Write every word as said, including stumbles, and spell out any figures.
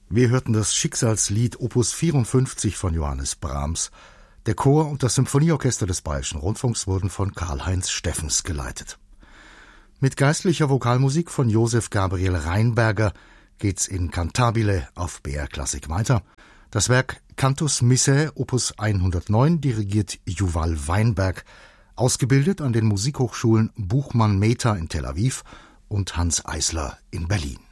Wir hörten das Schicksalslied Opus vierundfünfzig von Johannes Brahms. Der Chor und das Symphonieorchester des Bayerischen Rundfunks wurden von Karl-Heinz Steffens geleitet. Mit geistlicher Vokalmusik von Josef Gabriel Rheinberger geht's in Cantabile auf B R Klassik weiter. Das Werk Cantus Missae Opus hundertneun dirigiert Juval Weinberg, ausgebildet an den Musikhochschulen Buchmann-Mehta in Tel Aviv und Hanns Eisler in Berlin.